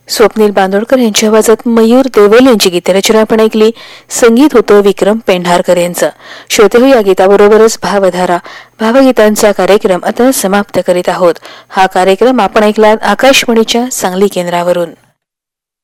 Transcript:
स्वप्नील बांदोडकर यांच्या आवाजात मयूर देवल यांची गीतरचना आपण ऐकली. संगीत होतं विक्रम पेंढारकर यांचं. श्रोते हो, या गीताबरोबरच भावधारा भावगीतांचा कार्यक्रम आता समाप्त करीत आहोत. हा कार्यक्रम आपण ऐकला आकाशवाणीच्या सांगली केंद्रावरून.